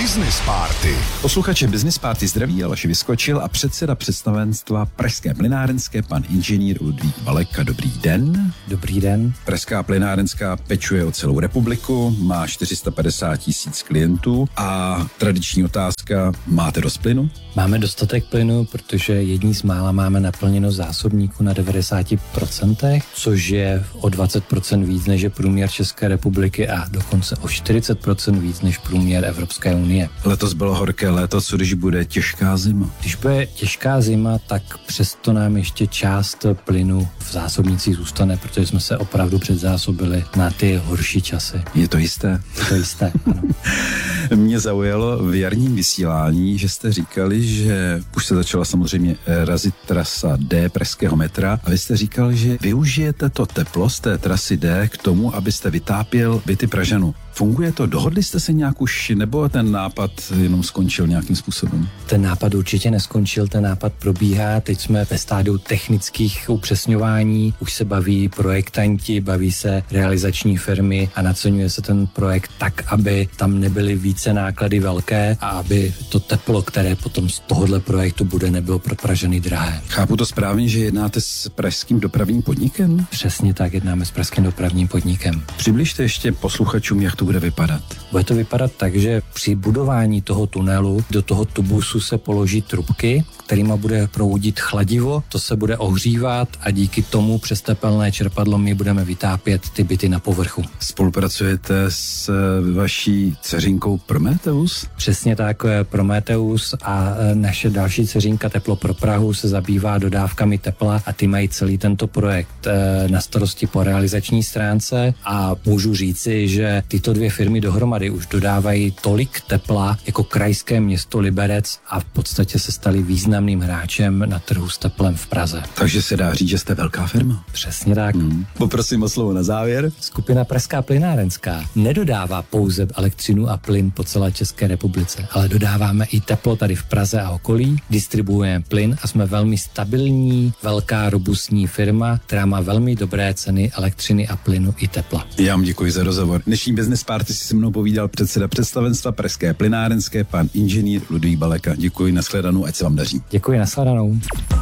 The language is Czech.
Business Party. Posluchače Business Party zdraví Aleš Vyskočil a předseda představenstva Pražské plynárenské pan inženýr Ludvík Baleka. Dobrý den. Dobrý den. Pražská plynárenská pečuje o celou republiku, má 450 000 klientů a tradiční otázka, máte dost plynu? Máme dostatek plynu, protože jední z mála máme naplněno zásobníku na 90%, což je o 20% víc než je průměr České republiky a dokonce o 40% víc než průměr Evropské unie. Letos bylo horké léto, co když bude těžká zima? Když bude těžká zima, tak přesto nám ještě část plynu v zásobnicích zůstane, protože jsme se opravdu předzásobili na ty horší časy. Je to jisté? Je to jisté, ano. Mě zaujalo v jarním vysílání, že jste říkali, že už se začala samozřejmě razit trasa D pražského metra a vy jste říkal, že využijete to teplo z té trasy D k tomu, abyste vytápěl byty Pražanů. Funguje to? Dohodli jste se nějak už, nebo ten nápad jenom skončil nějakým způsobem? Ten nápad určitě neskončil, ten nápad probíhá, teď jsme ve stádiu technických upřesňování, už se baví projektanti, baví se realizační firmy a naceňuje se ten projekt tak, aby tam nebyly více náklady velké a aby to teplo, které potom z tohohle projektu bude, nebylo pro Pražany drahé. Chápu to správně, že jednáte s pražským dopravním podnikem? Přesně tak, jednáme s pražským dopravním podnikem. Přibližte ještě posluchačům, jak to bude vypadat. Bude to vypadat tak, že při budování toho tunelu do toho tubusu se položí trubky, kterýma bude proudit chladivo, to se bude ohřívat a díky tomu přes tepelné čerpadlo my budeme vytápět ty byty na povrchu. Spolupracujete s vaší dceřinkou Prometheus? Přesně tak, Prometheus a naše další dceřinka Teplo pro Prahu se zabývá dodávkami tepla a ty mají celý tento projekt na starosti po realizační stránce a můžu říci, že tyto dvě firmy dohromady už dodávají tolik tepla jako krajské město Liberec a v podstatě se stali významným hráčem na trhu s teplem v Praze. Takže se dá říct, že jste velká firma. Přesně tak. Poprosím o slovo na závěr. Skupina Pražská plynárenská nedodává pouze elektřinu a plyn po celé České republice, ale dodáváme i teplo tady v Praze a okolí, distribuujeme plyn a jsme velmi stabilní, velká, robustní firma, která má velmi dobré ceny elektřiny a plynu i tepla. Já vám děkuji za rozhovor. Dnešní Business Party si se mnou povídal předseda představenstva Pražské plynárenské pan inženýr Ludvík Baleka. Děkuji, nashledanou, ať se vám daří. Děkuji, nashledanou.